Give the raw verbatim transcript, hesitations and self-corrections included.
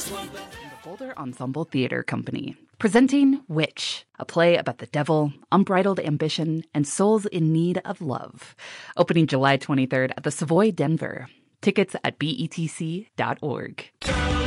The Boulder Ensemble Theater Company, presenting Witch, a play about the devil, unbridled ambition, and souls in need of love. Opening July twenty-third at the Savoy, Denver. Tickets at B E T C dot org.